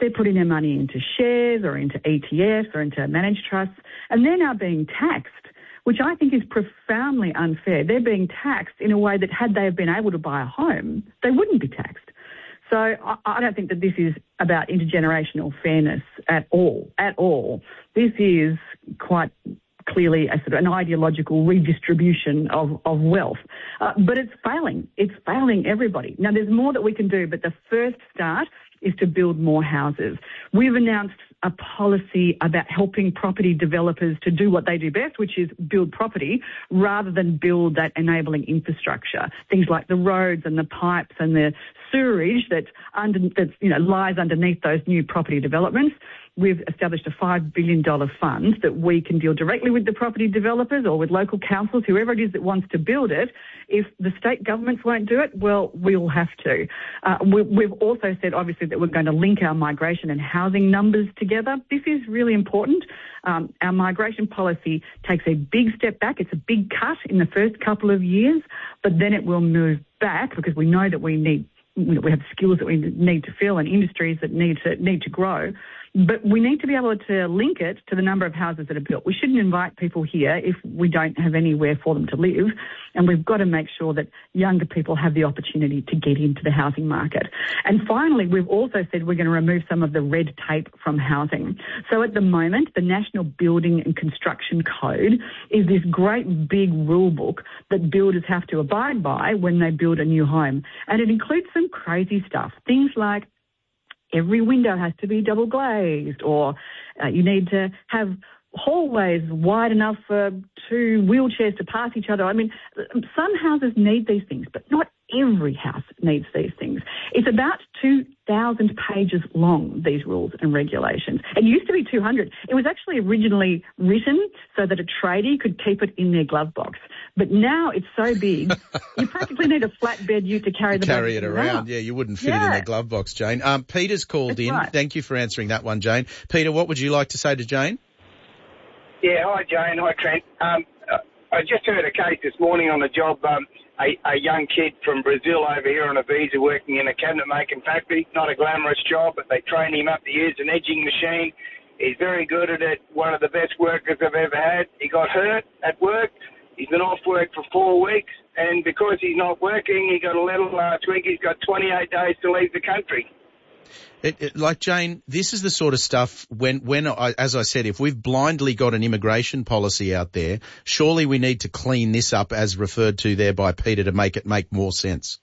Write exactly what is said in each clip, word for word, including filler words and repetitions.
they're putting their money into shares or into E T Fs or into managed trusts, and they're now being taxed, which I think is profoundly unfair. They're being taxed in a way that had they have been able to buy a home, they wouldn't be taxed. So I, I don't think that this is about intergenerational fairness at all, at all. This is quite clearly a sort of an ideological redistribution of, of wealth. Uh, but it's failing. It's failing everybody. Now, there's more that we can do, but the first start is to build more houses. We've announced a policy about helping property developers to do what they do best, which is build property, rather than build that enabling infrastructure. Things like the roads and the pipes and the sewerage that, under, that you know, lies underneath those new property developments. We've established a five billion dollars fund that we can deal directly with the property developers or with local councils, whoever it is that wants to build it. If the state governments won't do it, well, we'll have to. Uh, we, we've also said, obviously, that we're going to link our migration and housing numbers together. This is really important. Um, our migration policy takes a big step back. It's a big cut in the first couple of years, but then it will move back because we know that we need we have skills that we need to fill and industries that need to need to grow. But we need to be able to link it to the number of houses that are built. We shouldn't invite people here if we don't have anywhere for them to live. And we've got to make sure that younger people have the opportunity to get into the housing market. And finally, we've also said we're going to remove some of the red tape from housing. So at the moment, the National Building and Construction Code is this great big rule book that builders have to abide by when they build a new home. And it includes some crazy stuff, things like every window has to be double glazed, or uh, you need to have hallways wide enough for two wheelchairs to pass each other. I mean, some houses need these things, but not every house needs these things. It's about two thousand pages long, these rules and regulations. It used to be two hundred. It was actually originally written so that a tradie could keep it in their glove box. But now it's so big, you practically need a flatbed ute to carry the Carry it around. around. Yeah, you wouldn't fit yeah. it in a glove box, Jane. Um, Peter's called That's in. Right. Thank you for answering that one, Jane. Peter, what would you like to say to Jane? Yeah, hi, Jane. Hi, Trent. Um, I just heard a case this morning on the job. Um, a, a young kid from Brazil over here on a visa working in a cabinet-making factory. Not a glamorous job, but they trained him up to use an edging machine. He's very good at it, one of the best workers I've ever had. He got hurt at work. He's been off work for four weeks, and because he's not working, he got a letter last week. He's got twenty-eight days to leave the country. It, it, like, Jane, this is the sort of stuff when, when I, as I said, if we've blindly got an immigration policy out there, surely we need to clean this up as referred to there by Peter to make it make more sense.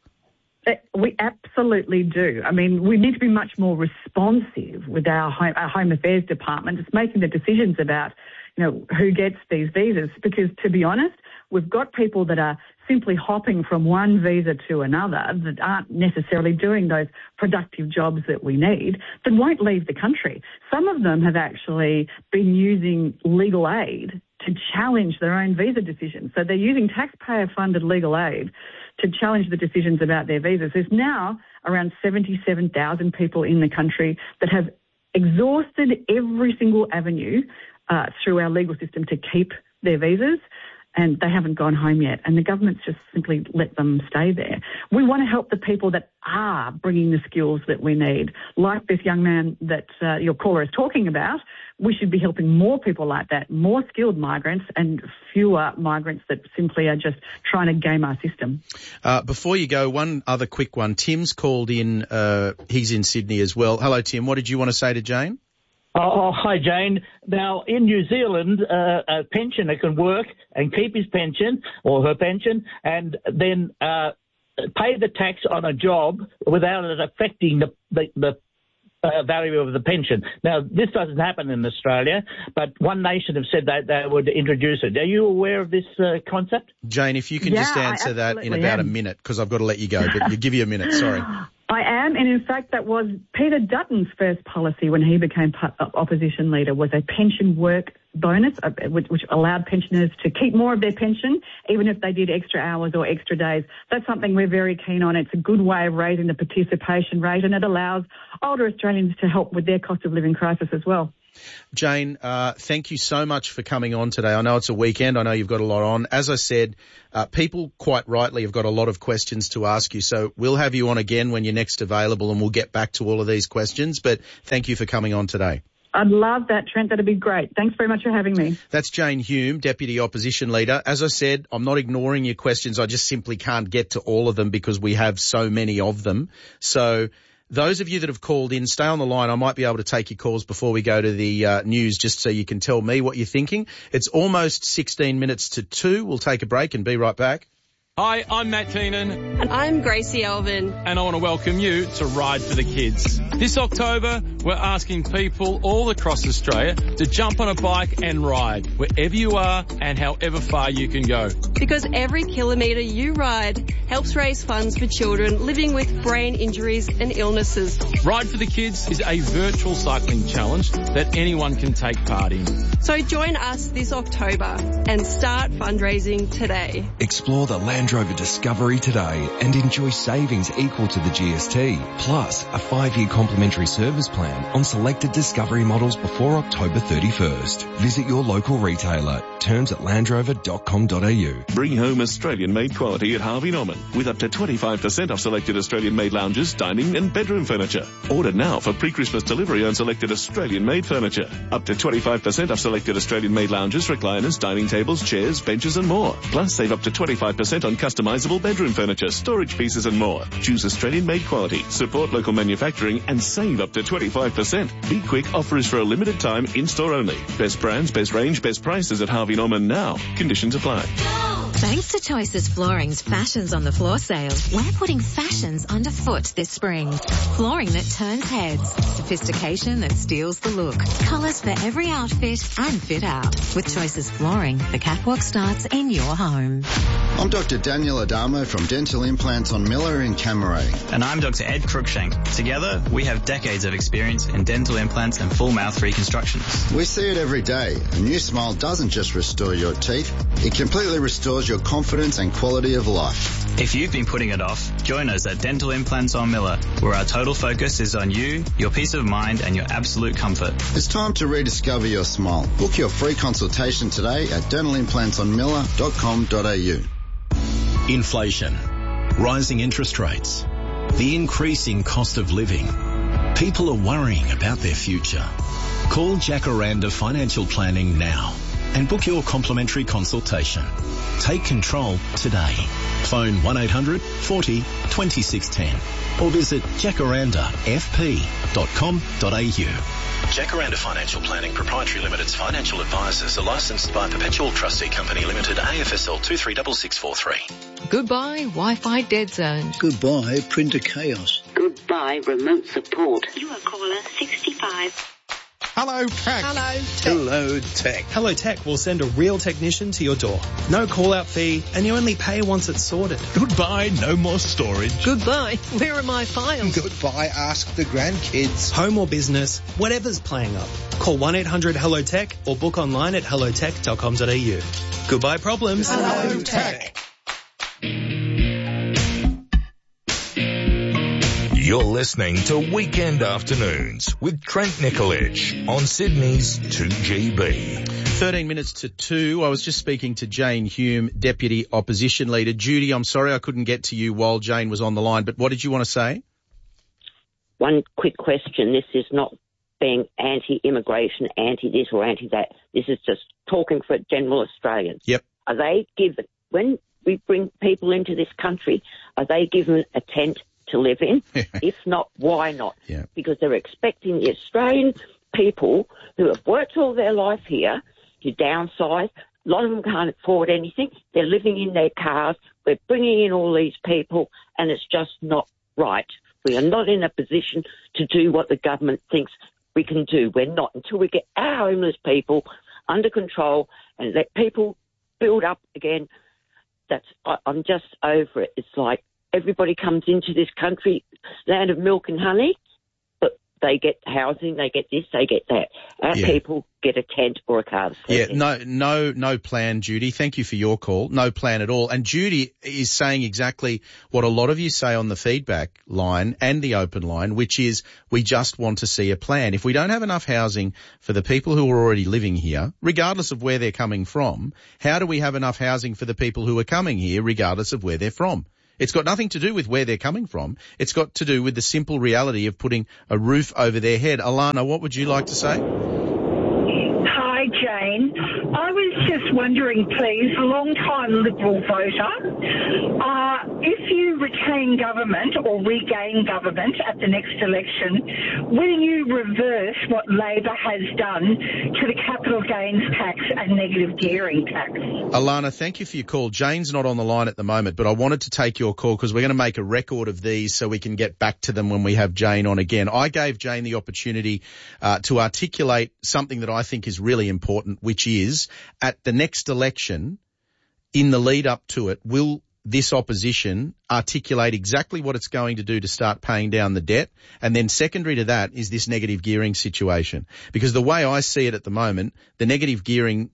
We absolutely do. I mean, we need to be much more responsive with our home, our Home Affairs Department. It's making the decisions about, you know, who gets these visas, because to be honest, we've got people that are simply hopping from one visa to another that aren't necessarily doing those productive jobs that we need, that won't leave the country. Some of them have actually been using legal aid to challenge their own visa decisions. So they're using taxpayer-funded legal aid to challenge the decisions about their visas. There's now around seventy-seven thousand people in the country that have exhausted every single avenue uh, through our legal system to keep their visas, and they haven't gone home yet, and the government's just simply let them stay there. We want to help the people that are bringing the skills that we need, like this young man that uh, your caller is talking about. We should be helping more people like that, more skilled migrants and fewer migrants that simply are just trying to game our system. Uh, before you go, one other quick one. Tim's called in. Uh, he's in Sydney as well. Hello, Tim. What did you want to say to Jane? Oh, hi, Jane. Now, in New Zealand, uh, a pensioner can work and keep his pension or her pension and then uh, pay the tax on a job without it affecting the, the, the uh, value of the pension. Now, this doesn't happen in Australia, but One Nation have said that they would introduce it. Are you aware of this uh, concept? Jane, if you can yeah, just answer that in about am. a minute, because I've got to let you go, but you give you a minute, sorry. I am, and in fact that was Peter Dutton's first policy when he became opposition leader, was a pension work bonus, which, which allowed pensioners to keep more of their pension, even if they did extra hours or extra days. That's something we're very keen on. It's a good way of raising the participation rate, and it allows older Australians to help with their cost of living crisis as well. Jane, uh, thank you so much for coming on today. I know it's a weekend. I know you've got a lot on. As I said, uh, people quite rightly have got a lot of questions to ask you. So we'll have you on again when you're next available and we'll get back to all of these questions. But thank you for coming on today. I'd love that, Trent. That'd be great. Thanks very much for having me. That's Jane Hume, Deputy Opposition Leader. As I said, I'm not ignoring your questions. I just simply can't get to all of them because we have so many of them. So those of you that have called in, stay on the line. I might be able to take your calls before we go to the uh, news just so you can tell me what you're thinking. It's almost sixteen minutes to two. We'll take a break and be right back. Hi, I'm Matt Keenan. And I'm Gracie Elvin. And I want to welcome you to Ride for the Kids. This October, we're asking people all across Australia to jump on a bike and ride wherever you are and however far you can go. Because every kilometre you ride helps raise funds for children living with brain injuries and illnesses. Ride for the Kids is a virtual cycling challenge that anyone can take part in. So join us this October and start fundraising today. Explore the Land Rover Discovery today and enjoy savings equal to the G S T, plus a five-year complimentary service plan on selected Discovery models before October thirty-first. Visit your local retailer. Terms at land rover dot com dot a u. Bring home Australian-made quality at Harvey Norman with up to twenty-five percent off selected Australian-made lounges, dining and bedroom furniture. Order now for pre-Christmas delivery on selected Australian-made furniture. Up to twenty-five percent off selected Australian-made lounges, recliners, dining tables, chairs, benches and more. Plus save up to twenty-five percent on customizable bedroom furniture, storage pieces and more. Choose Australian-made quality, support local manufacturing and save up to twenty-five percent. Be quick, offer is for a limited time, in-store only. Best brands, best range, best prices at Harvey Norman now. Conditions apply. Thanks to Choices Flooring's Fashions on the Floor sale, we're putting fashions underfoot this spring. Flooring that turns heads, sophistication that steals the look, colours for every outfit and fit out. With Choices Flooring, the catwalk starts in your home. I'm Doctor Daniel Adamo from Dental Implants on Miller in Camaray. And I'm Doctor Ed Cruikshank. Together, we have decades of experience in dental implants and full mouth reconstructions. We see it every day. A new smile doesn't just restore your teeth, it completely restores your confidence and quality of life. If you've been putting it off, join us at Dental Implants on Miller, where our total focus is on you, your peace of mind and your absolute comfort. It's time to rediscover your smile. Book your free consultation today at dental implants on miller dot com dot a u. Inflation, rising interest rates, the increasing cost of living. People are worrying about their future. Call Jacaranda Financial Planning now and book your complimentary consultation. Take control today. Phone one eight hundred forty twenty-six ten or visit jacaranda f p dot com dot a u. Jacaranda Financial Planning Proprietary Limited's financial advisors are licensed by Perpetual Trustee Company Limited, A F S L two three six six four three. Goodbye, Wi-Fi dead zone. Goodbye, printer chaos. Goodbye, remote support. You are caller sixty-five. Hello, Tech. Hello, Tech. Hello, Tech. Hello, Tech will send a real technician to your door. No call-out fee, and you only pay once it's sorted. Goodbye, no more storage. Goodbye, where are my files? Goodbye, ask the grandkids. Home or business, whatever's playing up. Call one eight hundred hello tech or book online at hello tech dot com dot a u. Goodbye problems. Hello, Tech. You're listening to Weekend Afternoons with Trent Nicolich on Sydney's two G B. thirteen minutes to two. I was just speaking to Jane Hume, Deputy Opposition Leader. Judy, I'm sorry I couldn't get to you while Jane was on the line, but what did you want to say? One quick question. This is not being anti-immigration, anti-this or anti-that. This is just talking for general Australians. Yep. Are they given, when we bring people into this country, are they given a tent to live in? If not, why not? Yeah. Because they're expecting the Australian people who have worked all their life here to downsize. A lot of them can't afford anything. They're living in their cars. We're bringing in all these people, and it's just not right. We are not in a position to do what the government thinks we can do. We're not until we get our homeless people under control and let people build up again. That's I, I'm just over it. It's like everybody comes into this country, land of milk and honey, but they get housing, they get this, they get that. Our Yeah. people get a tent or a car. Yeah, no, no, no plan, Judy. Thank you for your call. No plan at all. And Judy is saying exactly what a lot of you say on the feedback line and the open line, which is we just want to see a plan. If we don't have enough housing for the people who are already living here, regardless of where they're coming from, how do we have enough housing for the people who are coming here, regardless of where they're from? It's got nothing to do with where they're coming from. It's got to do with the simple reality of putting a roof over their head. Alana, what would you like to say? Hi, Jane. I was just wondering, please, long-time Liberal voter, uh, if you retain government or regain government at the next election, will you reverse what Labor has done to the capital gains tax and negative gearing tax? Alana, thank you for your call. Jane's not on the line at the moment, but I wanted to take your call because we're going to make a record of these so we can get back to them when we have Jane on again. I gave Jane the opportunity uh, to articulate something that I think is really important, which is at the next election, in the lead up to it, will this opposition articulate exactly what it's going to do to start paying down the debt? And then secondary to that is this negative gearing situation. Because the way I see it at the moment, the negative gearing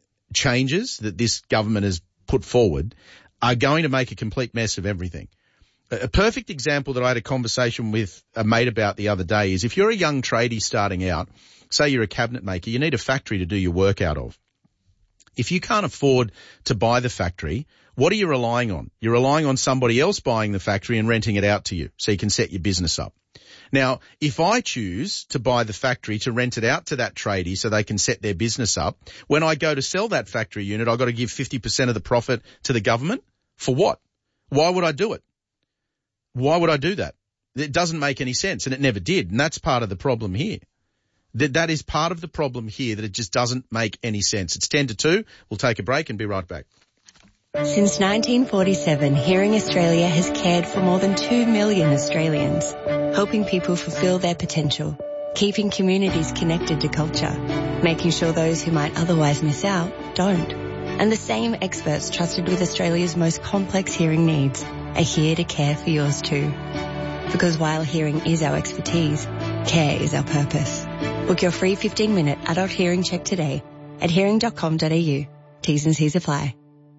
changes that this government has put forward are going to make a complete mess of everything. A perfect example that I had a conversation with a mate about the other day is if you're a young tradie starting out, say you're a cabinet maker, you need a factory to do your work out of. If you can't afford to buy the factory, what are you relying on? You're relying on somebody else buying the factory and renting it out to you so you can set your business up. Now, if I choose to buy the factory to rent it out to that tradie so they can set their business up, when I go to sell that factory unit, I've got to give fifty percent of the profit to the government. For what? Why would I do it? Why would I do that? It doesn't make any sense, and it never did, and that's part of the problem here. That that is part of the problem here, that it just doesn't make any sense. It's ten to two. We'll take a break and be right back. Since nineteen forty-seven, Hearing Australia has cared for more than two million Australians, helping people fulfil their potential, keeping communities connected to culture, making sure those who might otherwise miss out don't. And the same experts trusted with Australia's most complex hearing needs are here to care for yours too. Because while hearing is our expertise, care is our purpose. Book your free fifteen minute adult hearing check today at hearing dot com dot a u. T's and C's apply.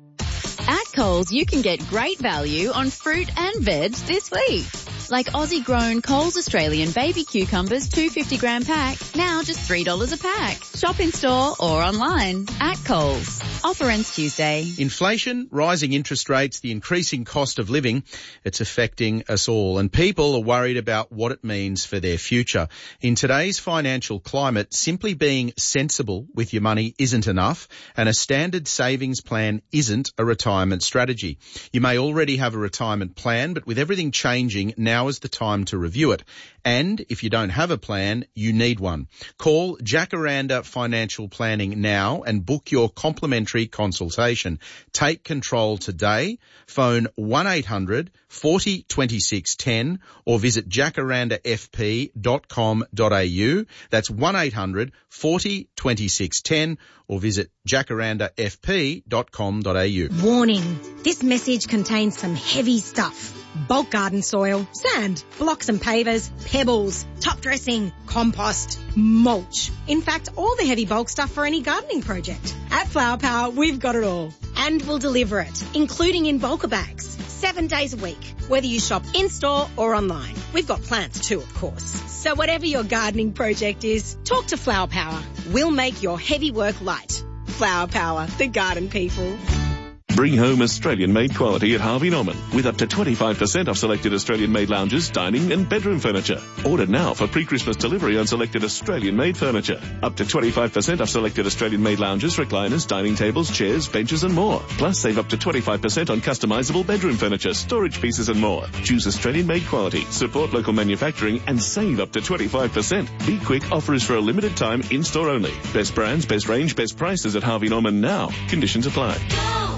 At Coles, you can get great value on fruit and veg this week. Like Aussie-grown Coles Australian baby cucumbers, two fifty gram pack, now just three dollars a pack. Shop in store or online at Coles. Offer ends Tuesday. Inflation, rising interest rates, the increasing cost of living, it's affecting us all. And people are worried about what it means for their future. In today's financial climate, simply being sensible with your money isn't enough, and a standard savings plan isn't a retirement strategy. You may already have a retirement plan, but with everything changing, now is the time to review it. And if you don't have a plan, you need one. Call Jacaranda Financial Planning now and book your complimentary consultation. Take control today. Phone one eight hundred forty twenty-six ten or visit jacaranda f p dot com dot a u. That's one eight hundred forty twenty-six ten or visit jacaranda f p dot com dot a u. Warning, this message contains some heavy stuff. Bulk garden soil, sand, blocks and pavers, pebbles, top dressing, compost, mulch. In fact, all the heavy bulk stuff for any gardening project. At Flower Power, we've got it all. And we'll deliver it, including in bulker bags, seven days a week, whether you shop in-store or online. We've got plants too, of course. So whatever your gardening project is, talk to Flower Power. We'll make your heavy work light. Flower Power, the garden people. Bring home Australian-made quality at Harvey Norman with up to twenty-five percent off selected Australian-made lounges, dining and bedroom furniture. Order now for pre-Christmas delivery on selected Australian-made furniture. Up to twenty-five percent off selected Australian-made lounges, recliners, dining tables, chairs, benches and more. Plus save up to twenty-five percent on customizable bedroom furniture, storage pieces and more. Choose Australian-made quality, support local manufacturing and save up to twenty-five percent. Be quick, offer is for a limited time, in-store only. Best brands, best range, best prices at Harvey Norman now. Conditions apply.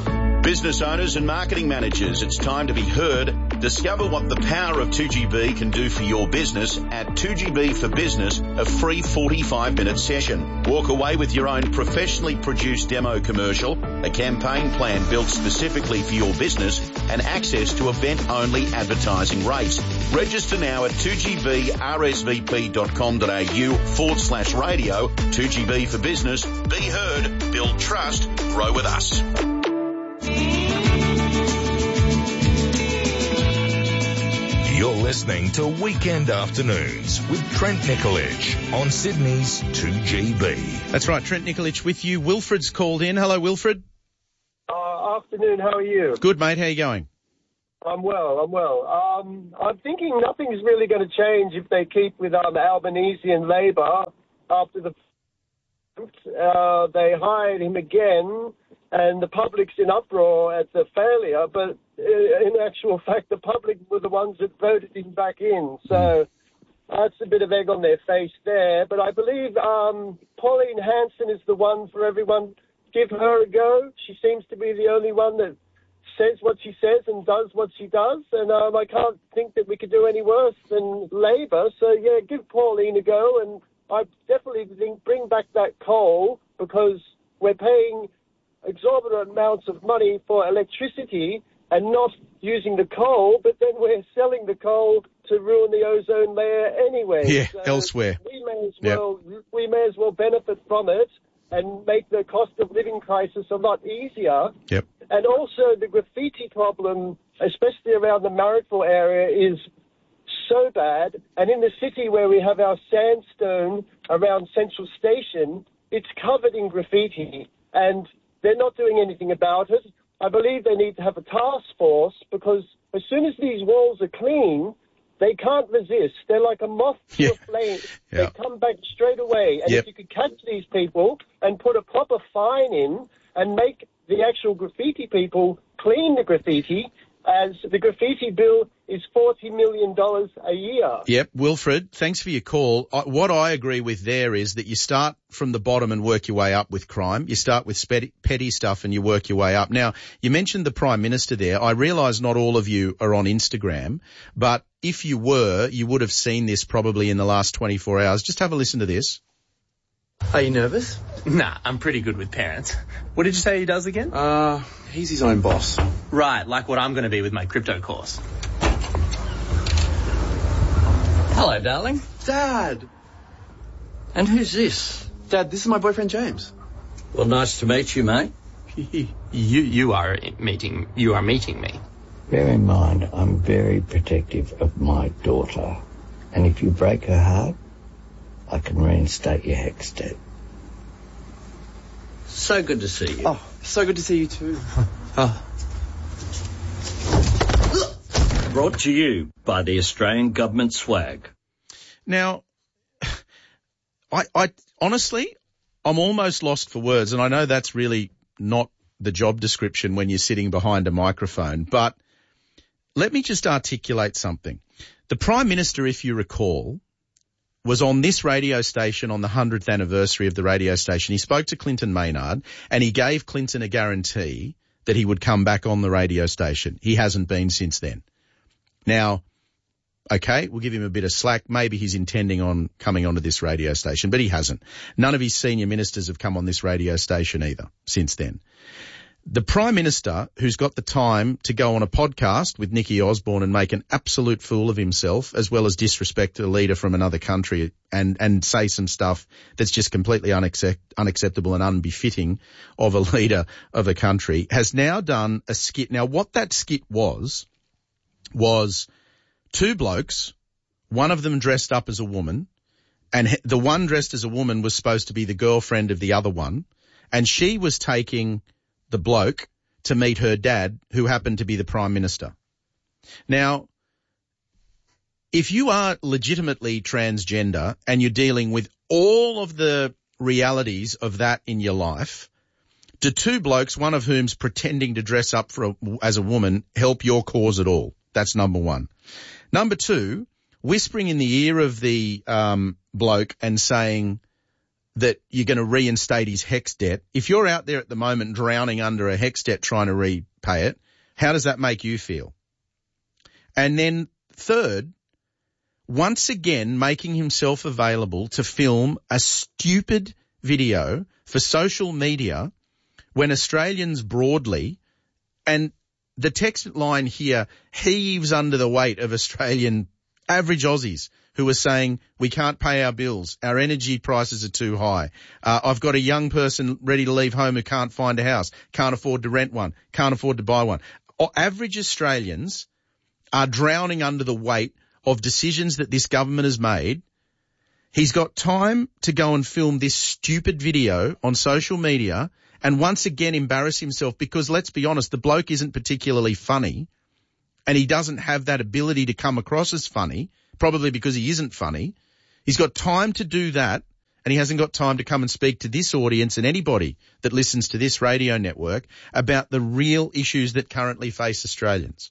Business owners and marketing managers, it's time to be heard. Discover what the power of two G B can do for your business at two G B for Business, a free forty-five minute session. Walk away with your own professionally produced demo commercial, a campaign plan built specifically for your business, and access to event-only advertising rates. Register now at two G B R S V P dot com dot A U forward slash radio. two G B for Business. Be heard, build trust, grow with us. You're listening to Weekend Afternoons with Trent Nikolic on Sydney's two G B. That's right, Trent Nikolic with you. Wilfred's called in. Hello, Wilfred. Uh, afternoon, how are you? Good, mate. How are you going? I'm well, I'm well. Um, I'm thinking nothing's really going to change if they keep with um, Albanese and Labor after the... Uh, they hired him again, and the public's in uproar at the failure, but in actual fact, the public were the ones that voted him back in. So that's a bit of egg on their face there. But I believe um, Pauline Hanson is the one for everyone. Give her a go. She seems to be the only one that says what she says and does what she does. And um, I can't think that we could do any worse than Labor. So, yeah, give Pauline a go. And I definitely think bring back that coal, because we're paying exorbitant amounts of money for electricity and not using the coal, but then we're selling the coal to ruin the ozone layer anyway. Yeah, so elsewhere. We may as well yep. we may as well benefit from it and make the cost of living crisis a lot easier. Yep. And also the graffiti problem, especially around the Marrickville area, is so bad. And in the city where we have our sandstone around Central Station, it's covered in graffiti, and they're not doing anything about it. I believe they need to have a task force, because as soon as these walls are clean, they can't resist. They're like a moth to yeah. a flame. Yeah. They come back straight away. And yep. if you could catch these people and put a proper fine in and make the actual graffiti people clean the graffiti, as the graffiti bill is forty million dollars a year. Yep, Wilfred, thanks for your call. I, what I agree with there is that you start from the bottom and work your way up with crime. You start with petty, petty stuff and you work your way up. Now, you mentioned the Prime Minister there. I realise not all of you are on Instagram, but if you were, you would have seen this probably in the last twenty-four hours. Just have a listen to this. Are you nervous? Nah, I'm pretty good with parents. What did you say he does again? Uh, he's his own boss. Right, like what I'm going to be with my crypto course. Hello, darling. Dad! And who's this? Dad, this is my boyfriend James. Well, nice to meet you, mate. you you are meeting you are meeting me. Bear in mind, I'm very protective of my daughter, and if you break her heart, I can reinstate your HECS debt. So good to see you. Oh, so good to see you too. oh. Brought to you by the Australian Government Swag. Now, I, I honestly, I'm almost lost for words, and I know that's really not the job description when you're sitting behind a microphone, but let me just articulate something. The Prime Minister, if you recall, was on this radio station on the hundredth anniversary of the radio station. He spoke to Clinton Maynard, and he gave Clinton a guarantee that he would come back on the radio station. He hasn't been since then. Now, okay, we'll give him a bit of slack. Maybe he's intending on coming onto this radio station, but he hasn't. None of his senior ministers have come on this radio station either since then. The Prime Minister, who's got the time to go on a podcast with Nicky Osborne and make an absolute fool of himself, as well as disrespect a leader from another country and, and say some stuff that's just completely unaccept, unacceptable and unbefitting of a leader of a country, has now done a skit. Now, what that skit was, was two blokes, one of them dressed up as a woman, and the one dressed as a woman was supposed to be the girlfriend of the other one, and she was taking the bloke to meet her dad, who happened to be the Prime Minister. Now, if you are legitimately transgender and you're dealing with all of the realities of that in your life, do two blokes, one of whom's pretending to dress up for a, as a woman, help your cause at all? That's number one. Number two, whispering in the ear of the um, bloke and saying that you're going to reinstate his HECS debt. If you're out there at the moment drowning under a HECS debt trying to repay pay it. How does that make you feel? And then third, once again making himself available to film a stupid video for social media when Australians broadly, and the text line here heaves under the weight of Australian average Aussies who are saying, we can't pay our bills, our energy prices are too high, uh, I've got a young person ready to leave home who can't find a house, can't afford to rent one, can't afford to buy one. Average Australians are drowning under the weight of decisions that this government has made. He's got time to go and film this stupid video on social media and once again embarrass himself because, let's be honest, the bloke isn't particularly funny and he doesn't have that ability to come across as funny, probably because he isn't funny. He's got time to do that and he hasn't got time to come and speak to this audience and anybody that listens to this radio network about the real issues that currently face Australians.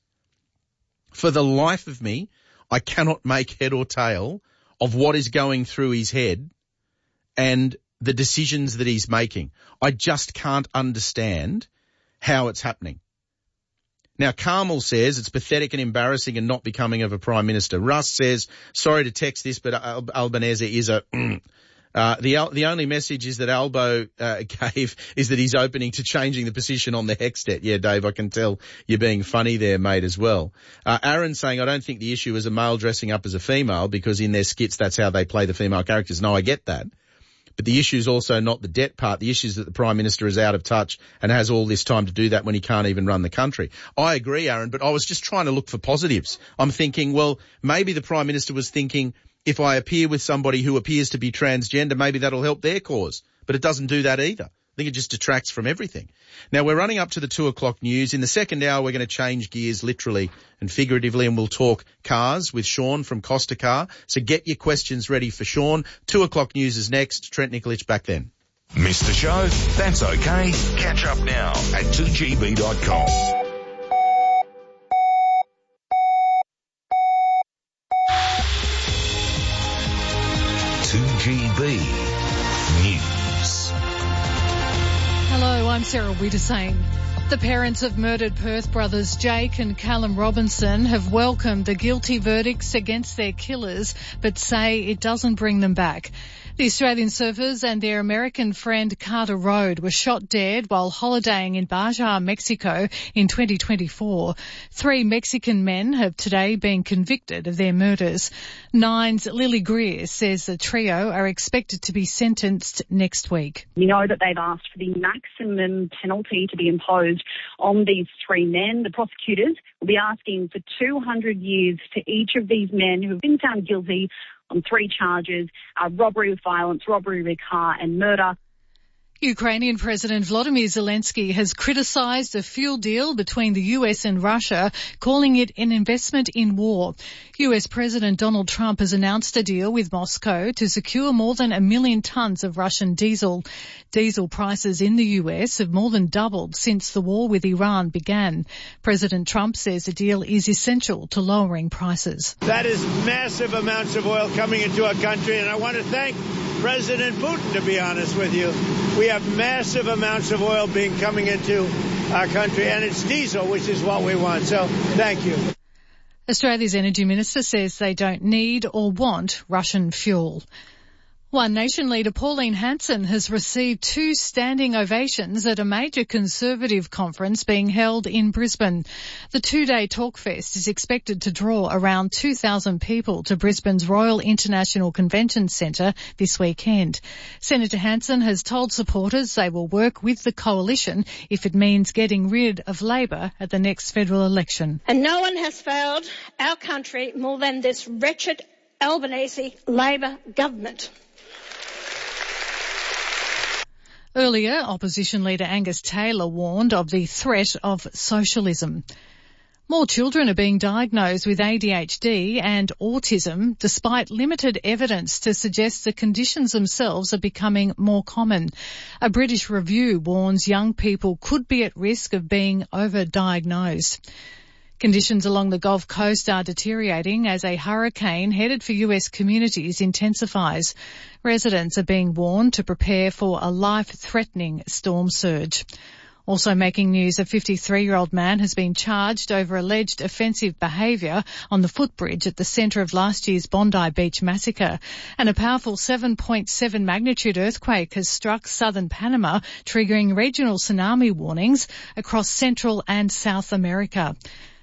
For the life of me, I cannot make head or tail of what is going through his head and the decisions that he's making. I just can't understand how it's happening. Now, Carmel says it's pathetic and embarrassing and not becoming of a Prime Minister. Russ says, sorry to text this, but Al- Albanese is a... Uh, the the only message is that Albo uh, gave is that he's opening to changing the position on the HECS debt. Yeah, Dave, I can tell you're being funny there, mate, as well. Uh, Aaron's saying, I don't think the issue is a male dressing up as a female because in their skits that's how they play the female characters. No, I get that. But the issue is also not the debt part. The issue is that the Prime Minister is out of touch and has all this time to do that when he can't even run the country. I agree, Aaron, but I was just trying to look for positives. I'm thinking, well, maybe the Prime Minister was thinking, if I appear with somebody who appears to be transgender, maybe that'll help their cause. But it doesn't do that either. I think it just detracts from everything. Now, we're running up to the two o'clock news. In the second hour, we're going to change gears literally and figuratively, and we'll talk cars with Sean from Costa Car. So get your questions ready for Sean. Two o'clock news is next. Trent Nikolic back then. Missed the show? That's okay. Catch up now at two G B dot com. two G B News. Hello, I'm Sarah Wiedersane. The parents of murdered Perth brothers Jake and Callum Robinson have welcomed the guilty verdicts against their killers, but say it doesn't bring them back. The Australian surfers and their American friend Carter Road were shot dead while holidaying in Baja, Mexico in twenty twenty-four. Three Mexican men have today been convicted of their murders. Nine's Lily Greer says the trio are expected to be sentenced next week. We know that they've asked for the maximum penalty to be imposed on these three men. The prosecutors will be asking for two hundred years to each of these men who have been found guilty on three charges, uh, robbery with violence, robbery with a car and murder. Ukrainian President Volodymyr Zelensky has criticised a fuel deal between the U S and Russia, calling it an investment in war. U S President Donald Trump has announced a deal with Moscow to secure more than a million tonnes of Russian diesel. Diesel prices in the U S have more than doubled since the war with Iran began. President Trump says the deal is essential to lowering prices. That is massive amounts of oil coming into our country, and I want to thank President Putin, to be honest with you. We have massive amounts of oil being coming into our country, and it's diesel, which is what we want. So thank you. Australia's Energy Minister says they don't need or want Russian fuel. One Nation leader Pauline Hanson has received two standing ovations at a major Conservative conference being held in Brisbane. The two-day Talkfest is expected to draw around two thousand people to Brisbane's Royal International Convention Centre this weekend. Senator Hanson has told supporters they will work with the coalition if it means getting rid of Labor at the next federal election. And no one has failed our country more than this wretched Albanese Labor government. Earlier, opposition leader Angus Taylor warned of the threat of socialism. More children are being diagnosed with A D H D and autism, despite limited evidence to suggest the conditions themselves are becoming more common. A British review warns young people could be at risk of being overdiagnosed. Conditions along the Gulf Coast are deteriorating as a hurricane headed for U S communities intensifies. Residents are being warned to prepare for a life-threatening storm surge. Also making news, a fifty-three-year-old man has been charged over alleged offensive behaviour on the footbridge at the centre of last year's Bondi Beach massacre. And a powerful seven point seven magnitude earthquake has struck southern Panama, triggering regional tsunami warnings across Central and South America.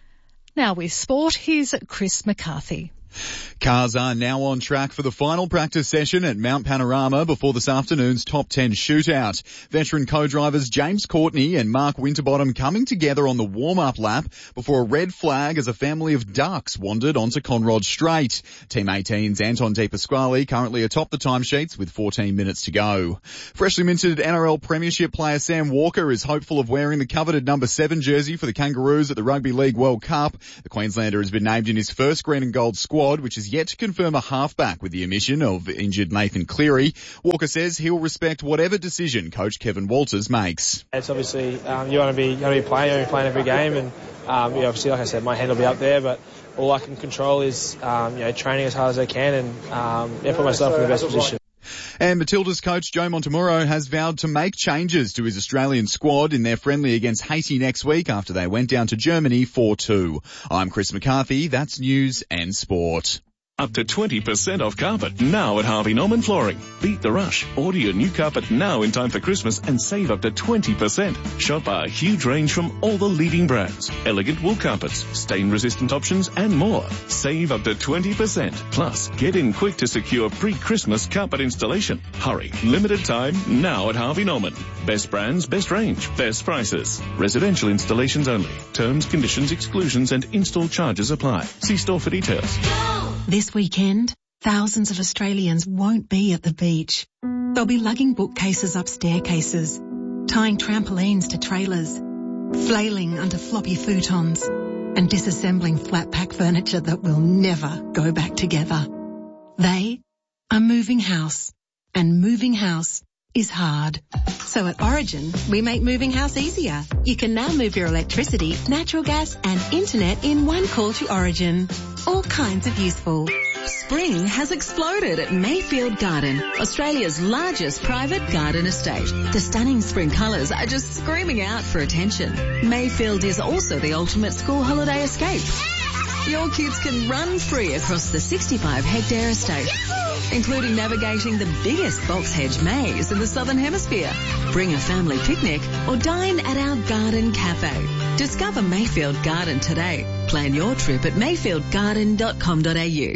Now with sport, here's Chris McCarthy. Cars are now on track for the final practice session at Mount Panorama before this afternoon's top ten shootout. Veteran co-drivers James Courtney and Mark Winterbottom coming together on the warm-up lap before a red flag as a family of ducks wandered onto Conrod Straight. Team eighteen's Anton De Pasquale currently atop the timesheets with fourteen minutes to go. Freshly minted N R L Premiership player Sam Walker is hopeful of wearing the coveted number seven jersey for the Kangaroos at the Rugby League World Cup. The Queenslander has been named in his first green and gold squad, which is yet to confirm a halfback with the omission of injured Nathan Cleary. Walker says he'll respect whatever decision coach Kevin Walters makes. It's obviously um, you want to be you want to be playing, you want to be playing every game, and um, yeah, obviously, like I said, my hand will be up there, but all I can control is um, you know training as hard as I can and um, yeah, put myself in the best position. And Matilda's coach Joe Montemuro has vowed to make changes to his Australian squad in their friendly against Haiti next week after they went down to Germany four two. I'm Chris McCarthy. That's news and sport. Up to twenty percent off carpet now at Harvey Norman Flooring. Beat the rush. Order your new carpet now in time for Christmas and save up to twenty percent. Shop our huge range from all the leading brands. Elegant wool carpets, stain-resistant options and more. Save up to twenty percent. Plus, get in quick to secure pre-Christmas carpet installation. Hurry. Limited time now at Harvey Norman. Best brands, best range, best prices. Residential installations only. Terms, conditions, exclusions and install charges apply. See store for details. This weekend, thousands of Australians won't be at the beach. They'll be lugging bookcases up staircases, tying trampolines to trailers, flailing under floppy futons, and disassembling flat pack furniture that will never go back together. They are moving house, and moving house is hard. So at Origin, we make moving house easier. You can now move your electricity, natural gas and internet in one call to Origin. All kinds of useful. Spring has exploded at Mayfield Garden, Australia's largest private garden estate. The stunning spring colours are just screaming out for attention. Mayfield is also the ultimate school holiday escape. Your kids can run free across the sixty-five hectare estate, including navigating the biggest box hedge maze in the Southern Hemisphere. Bring a family picnic or dine at our garden cafe. Discover Mayfield Garden today. Plan your trip at mayfield garden dot com dot a u.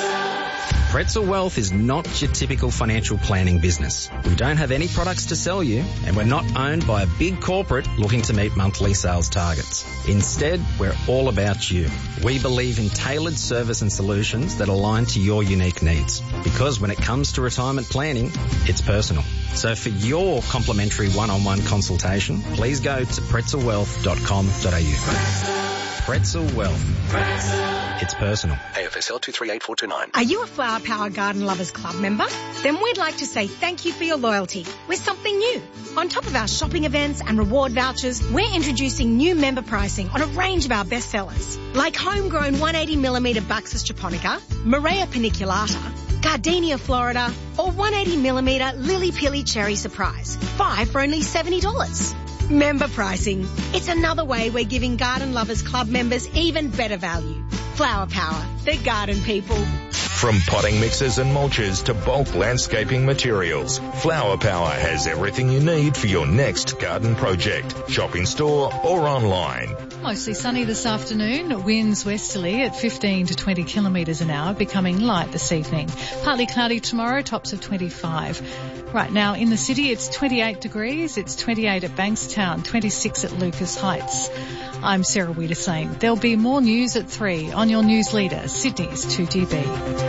Pretzel Wealth is not your typical financial planning business. We don't have any products to sell you, and we're not owned by a big corporate looking to meet monthly sales targets. Instead, we're all about you. We believe in tailored service and solutions that align to your unique needs. Because when it comes to retirement planning, it's personal. So for your complimentary one-on-one consultation, please go to pretzel wealth dot com dot a u. Pretzel Wealth. It's personal. A F S L two three eight four two nine. Are you a Flower Power Garden Lovers Club member? Then we'd like to say thank you for your loyalty with something new. On top of our shopping events and reward vouchers, we're introducing new member pricing on a range of our best sellers, like homegrown one hundred eighty millimetre Buxus japonica, Morea paniculata, Gardenia Florida, or one hundred eighty millimetre Lily Pilly Cherry Surprise. Five for only seventy dollars. Member pricing. It's another way we're giving Garden Lovers Club members even better value. Flower Power, the garden people. From potting mixes and mulches to bulk landscaping materials, Flower Power has everything you need for your next garden project. Shop in store or online. Mostly sunny this afternoon, winds westerly at fifteen to twenty kilometres an hour, becoming light this evening. Partly cloudy tomorrow, tops of twenty-five. Right now in the city it's twenty-eight degrees, it's twenty-eight at Bankstown, twenty-six at Lucas Heights. I'm Sarah Wiedersane. There'll be more news at three on your news leader, Sydney's two G B.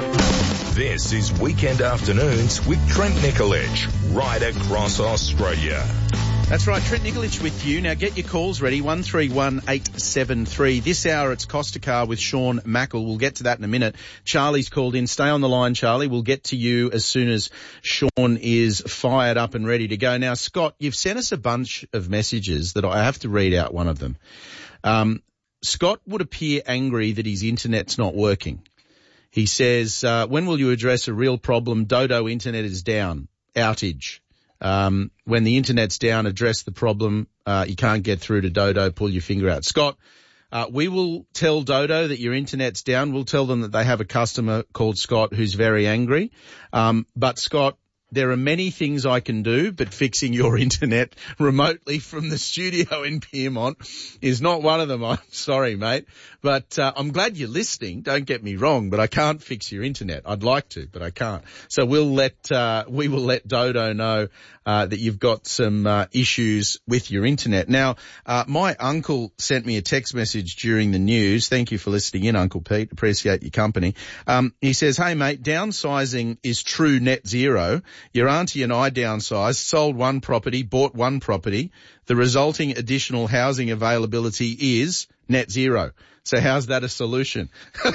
This is Weekend Afternoons with Trent Nicolich, right across Australia. That's right, Trent Nicolich with you. Now get your calls ready, one three one eight seven three. This hour it's Costa Car with Sean Mackle. We'll get to that in a minute. Charlie's called in. Stay on the line, Charlie. We'll get to you as soon as Sean is fired up and ready to go. Now, Scott, you've sent us a bunch of messages that I have to read out one of them. Um, Scott would appear angry that his internet's not working. He says, uh, when will you address a real problem? Dodo internet is down. Outage. Um, when the internet's down, address the problem. Uh, you can't get through to Dodo, pull your finger out. Scott, uh, we will tell Dodo that your internet's down. We'll tell them that they have a customer called Scott who's very angry. Um, but Scott, there are many things I can do, but fixing your internet remotely from the studio in Pyrmont is not one of them. I'm sorry, mate. But uh, I'm glad you're listening. Don't get me wrong, but I can't fix your internet. I'd like to, but I can't. So we'll let uh, we will let Dodo know uh, that you've got some uh, issues with your internet. Now, uh, my uncle sent me a text message during the news. Thank you for listening in, Uncle Pete. Appreciate your company. Um, he says, "Hey, mate, downsizing is true net zero. Your auntie and I downsized, sold one property, bought one property. The resulting additional housing availability is net zero. So how's that a solution?"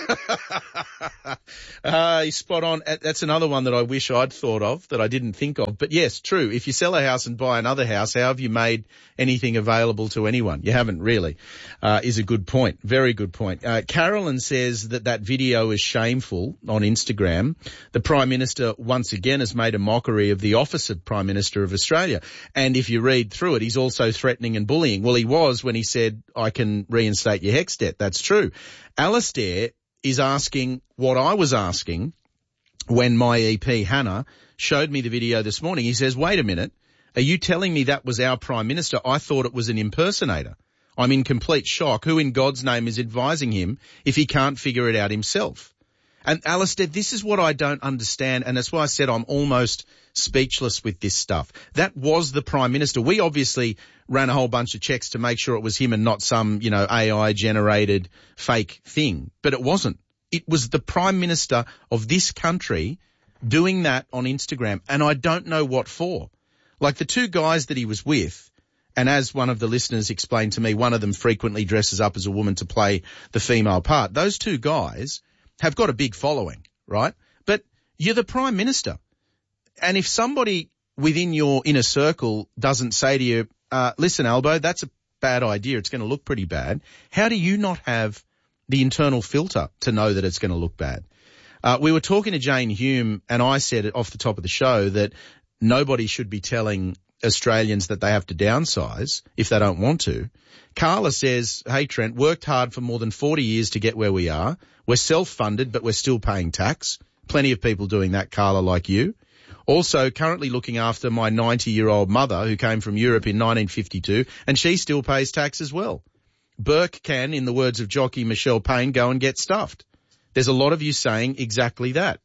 uh, he's spot on. That's another one that I wish I'd thought of that I didn't think of. But yes, true. If you sell a house and buy another house, how have you made anything available to anyone? You haven't really, uh, is a good point. Very good point. Uh, Carolyn says that that video is shameful on Instagram. The Prime Minister once again has made a mockery of the office of Prime Minister of Australia. And if you read through it, he's also threatening and bullying. Well, he was when he said, "I can reinstate your HECS debt." That's true. Alistair is asking what I was asking when my E P, Hannah, showed me the video this morning. He says, "Wait a minute. Are you telling me that was our Prime Minister? I thought it was an impersonator. I'm in complete shock. Who in God's name is advising him if he can't figure it out himself?" And Alistair, this is what I don't understand, and that's why I said I'm almost speechless with this stuff. That was the Prime Minister. We obviously ran a whole bunch of checks to make sure it was him and not some, you know, A I-generated fake thing. But it wasn't. It was the Prime Minister of this country doing that on Instagram, and I don't know what for. Like the two guys that he was with, and as one of the listeners explained to me, one of them frequently dresses up as a woman to play the female part. Those two guys have got a big following, right? But you're the Prime Minister. And if somebody within your inner circle doesn't say to you, uh, listen, Albo, that's a bad idea, it's going to look pretty bad, how do you not have the internal filter to know that it's going to look bad? Uh, we were talking to Jane Hume, and I said it off the top of the show that nobody should be telling Australians that they have to downsize if they don't want to. Carla says, "Hey, Trent, worked hard for more than forty years to get where we are. We're self-funded, but we're still paying tax." Plenty of people doing that, Carla, like you. Also, currently looking after my ninety-year-old mother who came from Europe in nineteen fifty-two, and she still pays tax as well. Burke can, in the words of jockey Michelle Payne, go and get stuffed. There's a lot of you saying exactly that.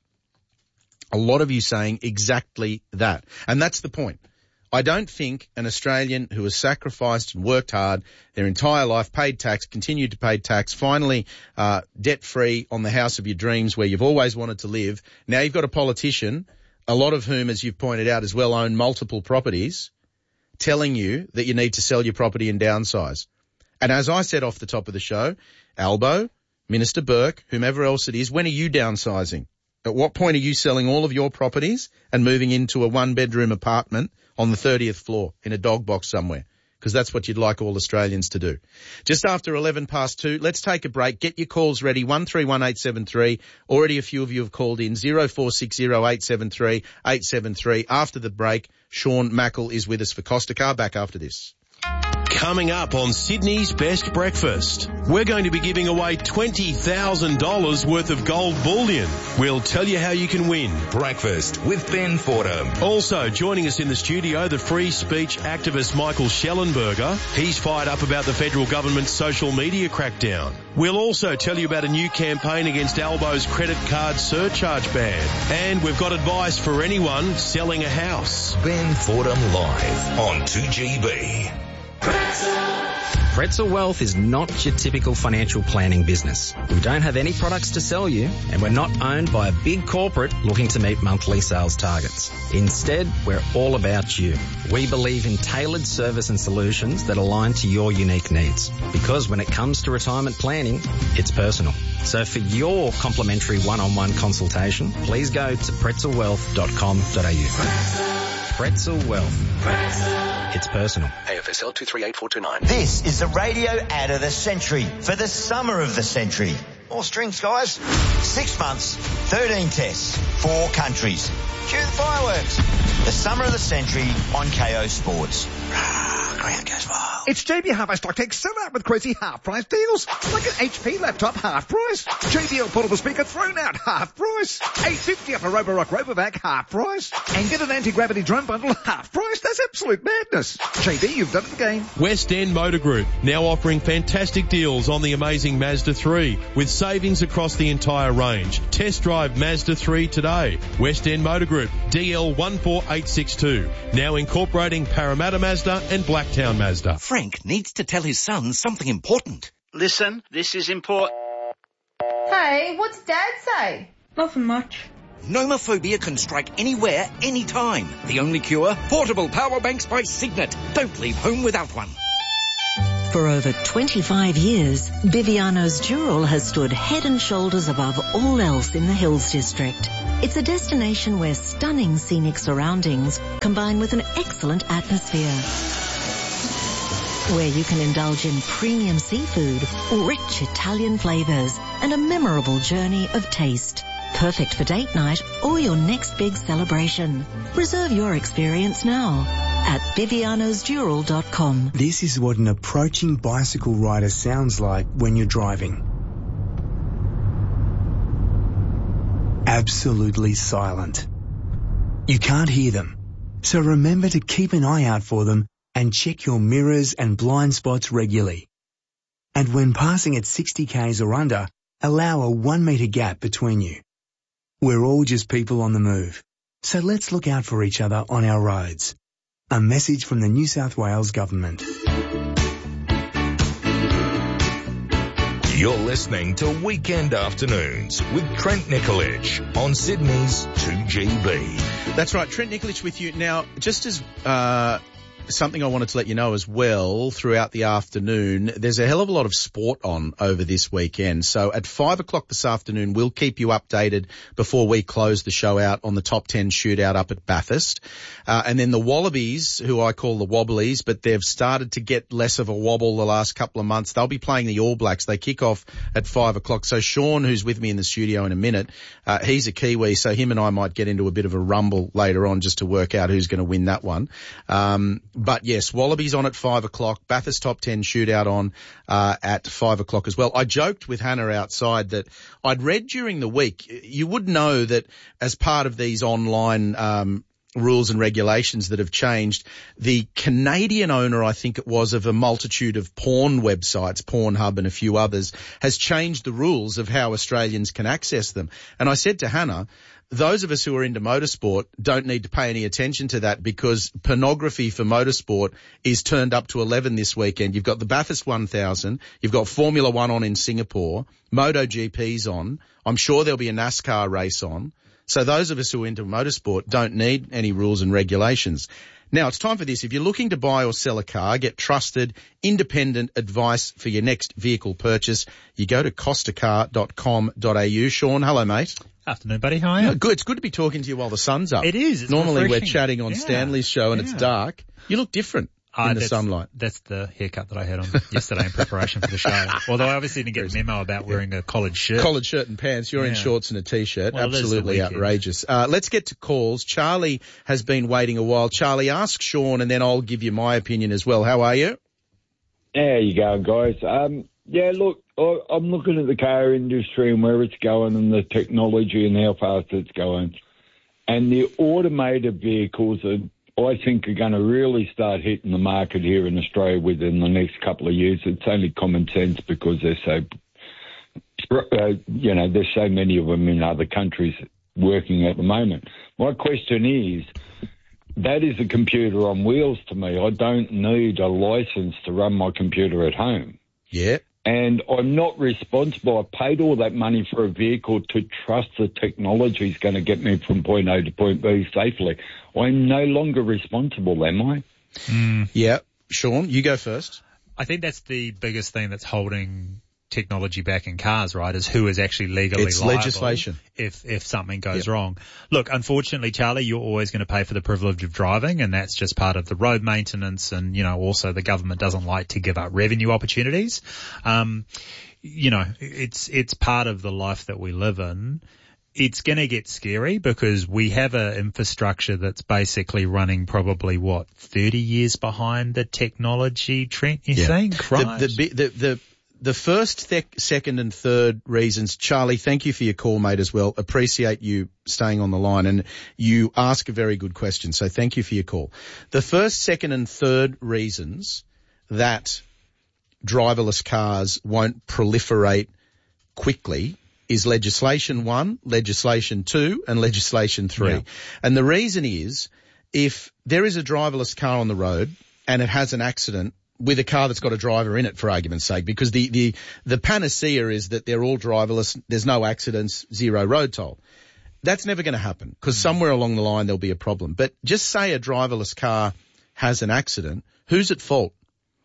A lot of you saying exactly that. And that's the point. I don't think an Australian who has sacrificed and worked hard their entire life, paid tax, continued to pay tax, finally uh, debt-free on the house of your dreams where you've always wanted to live. Now you've got a politician, a lot of whom, as you've pointed out as well, own multiple properties, telling you that you need to sell your property and downsize. And as I said off the top of the show, Albo, Minister Burke, whomever else it is, when are you downsizing? At what point are you selling all of your properties and moving into a one-bedroom apartment on the thirtieth floor in a dog box somewhere? Because that's what you'd like all Australians to do. Just after eleven past two, let's take a break. Get your calls ready, one three one eight seven three. Already a few of you have called in, zero four six zero eight seven three eight seven three. After the break, Sean Mackle is with us for Costa Car. Back after this. Coming up on Sydney's Best Breakfast, we're going to be giving away twenty thousand dollars worth of gold bullion. We'll tell you how you can win. Breakfast with Ben Fordham. Also joining us in the studio, the free speech activist Michael Schellenberger. He's fired up about the federal government's social media crackdown. We'll also tell you about a new campaign against Albo's credit card surcharge ban. And we've got advice for anyone selling a house. Ben Fordham live on two G B. Pretzel Wealth is not your typical financial planning business. We don't have any products to sell you, and we're not owned by a big corporate looking to meet monthly sales targets. Instead, we're all about you. We believe in tailored service and solutions that align to your unique needs. Because when it comes to retirement planning, it's personal. So for your complimentary one-on-one consultation, please go to pretzel wealth dot com dot a u. Pretzel Wealth. It's personal. A F S L two three eight four two nine. This is the radio ad of the century for the summer of the century. More strings, guys. Six months, thirteen tests, four countries. Cue the fireworks. The summer of the century on K O Sports. Ground goes wild. It's J B Hi-Fi Stock Take sell out with crazy half-price deals. Like an H P laptop, half price. J B L portable speaker thrown out, half price. eight fifty off a Roborock Robovac, half price. And get an anti-gravity drone bundle, half price. That's absolute madness. J B, you've done it again. West End Motor Group, now offering fantastic deals on the amazing Mazda three, with savings across the entire range. Test drive Mazda three today. West End Motor Group, D L one four eight six two, now incorporating Parramatta Mazda and Blacktown Mazda. Frank needs to tell his son something important. Listen, this is important. Hey, what's Dad say? Nothing much. Nomophobia can strike anywhere, anytime. The only cure? Portable power banks by Signet. Don't leave home without one. For over twenty-five years, Biviano's Dural has stood head and shoulders above all else in the Hills District. It's a destination where stunning scenic surroundings combine with an excellent atmosphere, where you can indulge in premium seafood, rich Italian flavours, and a memorable journey of taste. Perfect for date night or your next big celebration. Reserve your experience now at bivianos dural dot com. This is what an approaching bicycle rider sounds like when you're driving. Absolutely silent. You can't hear them, so remember to keep an eye out for them and check your mirrors and blind spots regularly. And when passing at sixty kays or under, allow a one metre gap between you. We're all just people on the move, so let's look out for each other on our roads. A message from the New South Wales Government. You're listening to Weekend Afternoons with Trent Nikolic on Sydney's two G B. That's right, Trent Nikolic with you. Now, just as uh, something I wanted to let you know as well throughout the afternoon, there's a hell of a lot of sport on over this weekend. So at five o'clock this afternoon, we'll keep you updated before we close the show out on the top ten shootout up at Bathurst. Uh, and then the Wallabies, who I call the Wobblies, but they've started to get less of a wobble the last couple of months. They'll be playing the All Blacks. They kick off at five o'clock. So Sean, who's with me in the studio in a minute, uh, he's a Kiwi, so him and I might get into a bit of a rumble later on just to work out who's going to win that one. Um, But yes, Wallabies on at five o'clock, Bathurst top ten shootout on uh, at five o'clock as well. I joked with Hannah outside that I'd read during the week, you would know that as part of these online um rules and regulations that have changed, the Canadian owner, I think it was, of a multitude of porn websites, Pornhub and a few others, has changed the rules of how Australians can access them. And I said to Hannah, those of us who are into motorsport don't need to pay any attention to that because pornography for motorsport is turned up to eleven this weekend. You've got the Bathurst one thousand, you've got Formula One on in Singapore, MotoGP's on, I'm sure there'll be a NASCAR race on. So those of us who are into motorsport don't need any rules and regulations. Now, it's time for this. If you're looking to buy or sell a car, get trusted, independent advice for your next vehicle purchase, you go to costa car dot com dot a u. Sean, hello, mate. Afternoon, buddy. How are you? Good. It's good to be talking to you while the sun's up. It is. It's Normally refreshing. We're chatting on yeah. Stanley's show and yeah. it's dark. You look different Uh, in the that's, sunlight. That's the haircut that I had on yesterday in preparation for the show. Although I obviously didn't get a memo about wearing a collared shirt. Collared shirt and pants. You're Yeah. in shorts and a T-shirt. Well, it is the Absolutely weekend. outrageous. Uh, let's get to calls. Charlie has been waiting a while. Charlie, ask Sean and then I'll give you my opinion as well. How are you? There you go, guys. Um, yeah, look, I- I'm looking at the car industry and where it's going and the technology and how fast it's going. And the automated vehicles are, I think, are going to really start hitting the market here in Australia within the next couple of years. It's only common sense because they're so, uh, you know, there's so many of them in other countries working at the moment. My question is, that is a computer on wheels to me. I don't need a license to run my computer at home. Yeah. And I'm not responsible. I paid all that money for a vehicle to trust the technology is going to get me from point A to point B safely. I'm no longer responsible, am I? Mm. Yeah. Sean, you go first. I think that's the biggest thing that's holding technology back in cars, right, is who is actually legally It's liable legislation. if if something goes Yep. wrong. Look, unfortunately, Charlie, you're always going to pay for the privilege of driving, and that's just part of the road maintenance, and, you know, also the government doesn't like to give up revenue opportunities. Um you know, it's it's part of the life that we live in. It's going to get scary because we have an infrastructure that's basically running probably, what, thirty years behind the technology trend, you Yeah. think? Right. The, the, the, the, the first, th- second and third reasons, Charlie, thank you for your call, mate, as well. Appreciate you staying on the line, and you ask a very good question, so thank you for your call. The first, second and third reasons that driverless cars won't proliferate quickly is legislation one, legislation two, and legislation three. Yeah. And the reason is, if there is a driverless car on the road and it has an accident with a car that's got a driver in it, for argument's sake, because the, the, the panacea is that they're all driverless, there's no accidents, zero road toll. That's never going to happen, because somewhere along the line there'll be a problem. But just say a driverless car has an accident, who's at fault?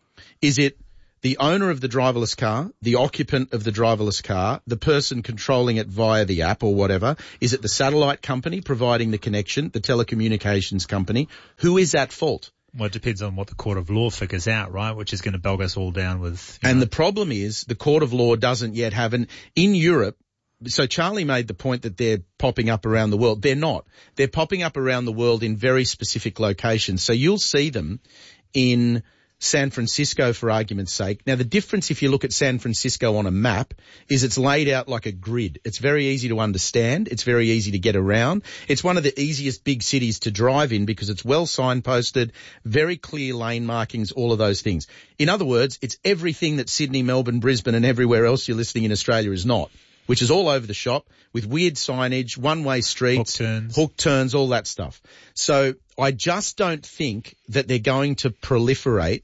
Is it the owner of the driverless car, the occupant of the driverless car, the person controlling it via the app or whatever? Is it the satellite company providing the connection, the telecommunications company? Who is at fault? Well, it depends on what the court of law figures out, right, which is going to bog us all down with... And know. The problem is the court of law doesn't yet have an... In Europe, so Charlie made the point that they're popping up around the world. They're not. They're popping up around the world in very specific locations. So you'll see them in San Francisco, for argument's sake. Now, the difference, if you look at San Francisco on a map, is it's laid out like a grid. It's very easy to understand. It's very easy to get around. It's one of the easiest big cities to drive in because it's well signposted, very clear lane markings, all of those things. In other words, it's everything that Sydney, Melbourne, Brisbane and everywhere else you're listening in Australia is not, which is all over the shop with weird signage, one-way streets, hook turns, hook turns, all that stuff. So I just don't think that they're going to proliferate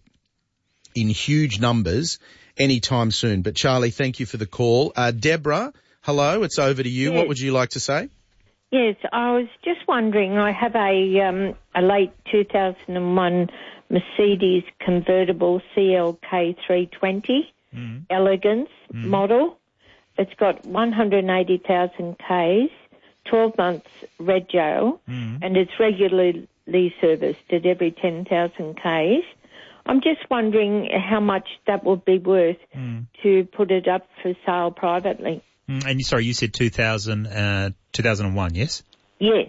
in huge numbers anytime soon. But Charlie, thank you for the call. Uh, Deborah, hello, it's over to you. Yes. What would you like to say? Yes, I was just wondering, I have a um, a late two thousand one Mercedes convertible C L K three twenty mm. Elegance mm. model. It's got one hundred eighty thousand Ks, twelve months red jail, mm. and it's regularly serviced at every ten thousand Ks. I'm just wondering how much that would be worth mm. to put it up for sale privately. Mm. And you, sorry, you said two thousand, uh, two thousand one, yes? Yes.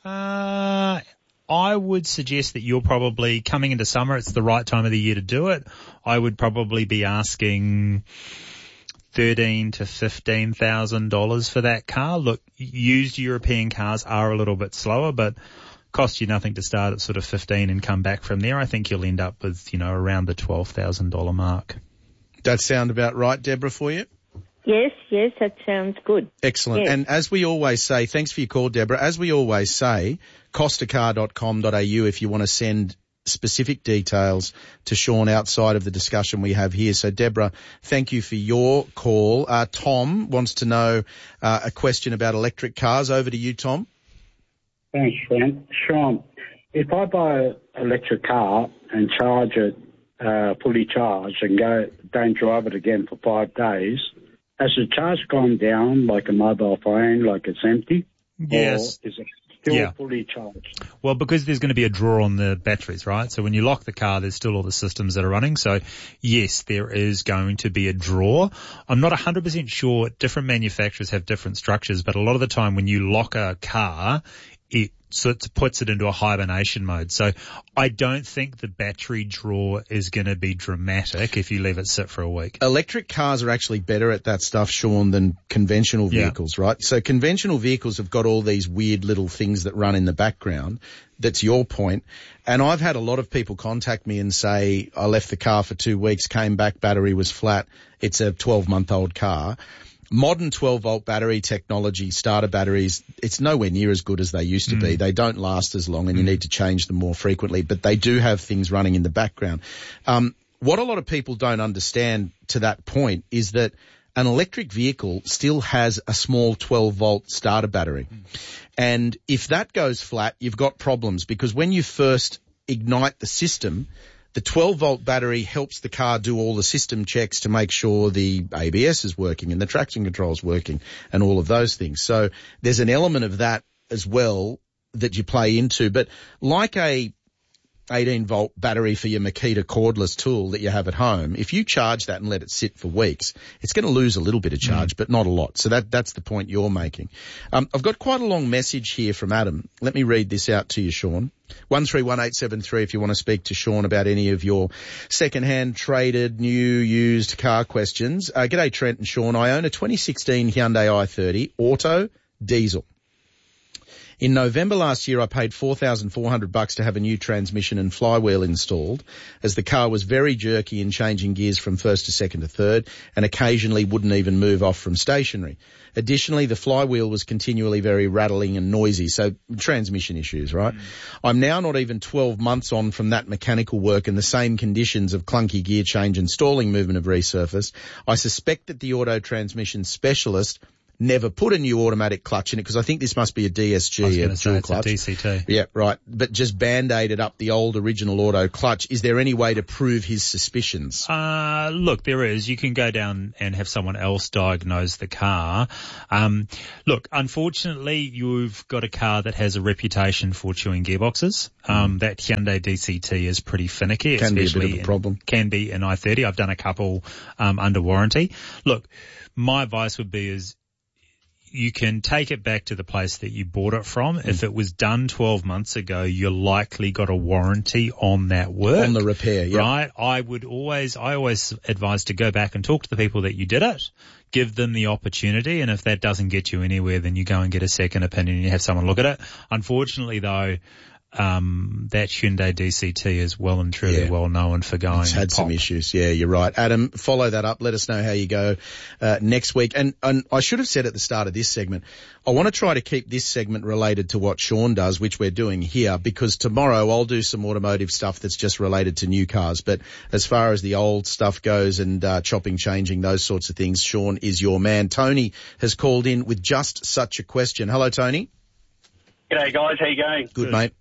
Uh, I would suggest that you're probably coming into summer. It's the right time of the year to do it. I would probably be asking thirteen to fifteen thousand dollars for that car. Look, used European cars are a little bit slower, but cost you nothing to start at sort of fifteen and come back from there. I think you'll end up with, you know, around the twelve thousand dollars mark. That sound about right, Deborah, for you? Yes, yes, that sounds good. Excellent. Yes. And as we always say, thanks for your call, Deborah. As we always say, costa car dot com dot a u if you want to send specific details to Sean outside of the discussion we have here. So, Deborah, thank you for your call. Uh, Tom wants to know uh, a question about electric cars. Over to you, Tom. Thanks, Sean. Sean, if I buy an electric car and charge it uh, fully charged and go don't drive it again for five days, has the charge gone down like a mobile phone, like it's empty? Yes. Or is it still Yeah. fully charged? Well, because there's going to be a draw on the batteries, right? So when you lock the car, there's still all the systems that are running. So yes, there is going to be a draw. I'm not one hundred percent sure. Different manufacturers have different structures, but a lot of the time when you lock a car, it sort of puts it into a hibernation mode. So I don't think the battery draw is going to be dramatic if you leave it sit for a week. Electric cars are actually better at that stuff, Sean, than conventional vehicles, Yeah. right? So conventional vehicles have got all these weird little things that run in the background. That's your point. And I've had a lot of people contact me and say, I left the car for two weeks, came back, battery was flat. It's a twelve-month-old car. Modern twelve-volt battery technology, starter batteries, it's nowhere near as good as they used to Mm. be. They don't last as long, and you need to change them more frequently, but they do have things running in the background. Um, what a lot of people don't understand to that point is that an electric vehicle still has a small twelve-volt starter battery. Mm. And if that goes flat, you've got problems, because when you first ignite the system, the twelve-volt battery helps the car do all the system checks to make sure the A B S is working and the traction control is working and all of those things. So there's an element of that as well that you play into. But like a eighteen volt battery for your Makita cordless tool that you have at home, if you charge that and let it sit for weeks, it's going to lose a little bit of charge, mm. but not a lot. So that that's the point you're making. Um, I've got quite a long message here from Adam. Let me read this out to you, Sean. one three one eight seven three if you want to speak to Sean about any of your second-hand, traded, new, used car questions. Uh, g'day, Trent and Sean. I own a twenty sixteen Hyundai i thirty, auto, diesel. In November last year, I paid four thousand four hundred bucks to have a new transmission and flywheel installed, as the car was very jerky in changing gears from first to second to third, and occasionally wouldn't even move off from stationary. Additionally, the flywheel was continually very rattling and noisy, so transmission issues, right? Mm. I'm now not even twelve months on from that mechanical work and the same conditions of clunky gear change and stalling movement have resurfaced. I suspect that the auto transmission specialist never put a new automatic clutch in it, because I think this must be a D S G, I was a going to say dual it's clutch. a D C T. Yeah, right. But just band-aided up the old original auto clutch. Is there any way to prove his suspicions? Uh, look, there is. You can go down and have someone else diagnose the car. Um, look, unfortunately, you've got a car that has a reputation for chewing gearboxes. Um, mm. That Hyundai D C T is pretty finicky. Can be a especially bit of a problem. In, can be an i thirty. I've done a couple um, under warranty. Look, my advice would be is, you can take it back to the place that you bought it from. Mm. If it was done twelve months ago, you likely got a warranty on that work. On the repair, yeah. Right? I would always, I always advise to go back and talk to the people that you did it, give them the opportunity, and if that doesn't get you anywhere, then you go and get a second opinion and you have someone look at it. Unfortunately, though, um, that Hyundai D C T is well and truly yeah. well known for going It's had pop. some issues. Yeah, you're right. Adam, follow that up. Let us know how you go uh, next week. And, and I should have said at the start of this segment, I want to try to keep this segment related to what Sean does, which we're doing here, because tomorrow I'll do some automotive stuff that's just related to new cars. But as far as the old stuff goes and uh, chopping, changing, those sorts of things, Sean is your man. Tony has called in with just such a question. Hello, Tony. G'day, guys. How you going? Good, Good. mate.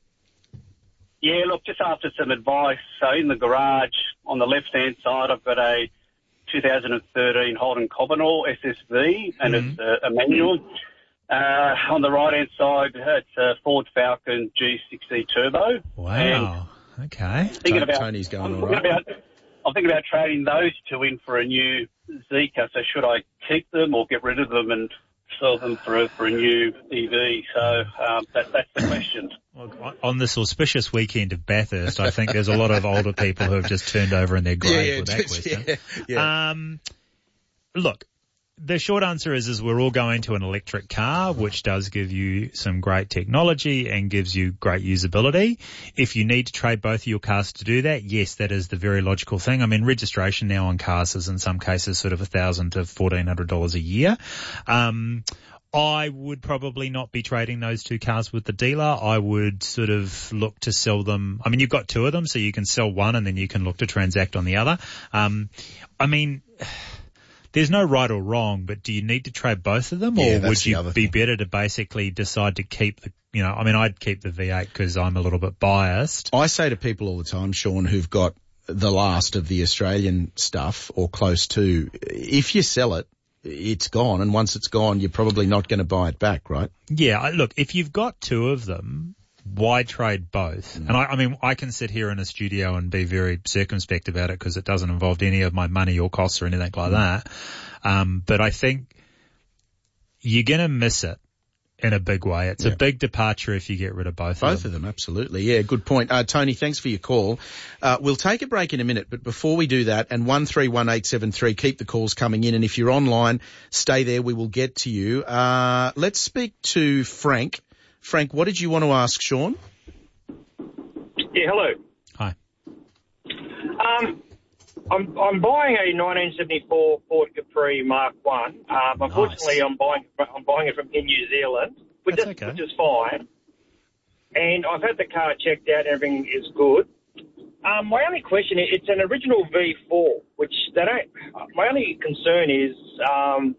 Yeah, look, just after some advice. So in the garage, on the left-hand side, I've got a two thousand thirteen Holden Cobinor S S V, and mm-hmm. it's a, a manual. Uh, on the right-hand side, it's a Ford Falcon G sixty Turbo. Wow. And okay. Thinking about, Tony's going I'm all right. About, I'm thinking about trading those two in for a new Zeekr. So should I keep them or get rid of them and sell them for a, for a new E V? So um, that, that's the question. Well, on this auspicious weekend of Bathurst, I think there's a lot of older people who have just turned over in their grave yeah, yeah, with that just, question. Yeah, yeah. Um, look, the short answer is, is we're all going to an electric car, which does give you some great technology and gives you great usability. If you need to trade both of your cars to do that, yes, that is the very logical thing. I mean, registration now on cars is in some cases sort of a thousand to fourteen hundred dollars a year. Um, I would probably not be trading those two cars with the dealer. I would sort of look to sell them. I mean, you've got two of them, so you can sell one and then you can look to transact on the other. Um, I mean, there's no right or wrong, but do you need to trade both of them, yeah, or would you be thing. better to basically decide to keep the, you know, I mean, I'd keep the V eight because I'm a little bit biased. I say to people all the time, Sean, who've got the last of the Australian stuff or close to, if you sell it, it's gone, and once it's gone, you're probably not going to buy it back, right? Yeah, look, if you've got two of them, why trade both? Mm. And I, I mean, I can sit here in a studio and be very circumspect about it because it doesn't involve any of my money or costs or anything like mm. that. Um, but I think you're going to miss it in a big way. It's yeah. a big departure if you get rid of both, both of them. Both of them, absolutely. Yeah, good point. Uh, Tony, thanks for your call. Uh, we'll take a break in a minute, but before we do that, and one three one eight seven three, keep the calls coming in, and if you're online, stay there, we will get to you. Uh, let's speak to Frank. Frank, what did you want to ask Sean? Yeah, hello. Hi. Um, I'm, I'm buying a nineteen seventy-four Ford Capri Mark One. Um, unfortunately, nice. I'm buying I'm buying it from in New Zealand, which is, okay. which is fine. And I've had the car checked out. Everything is good. Um, my only question is, it's an original V four, which they don't. My only concern is, um,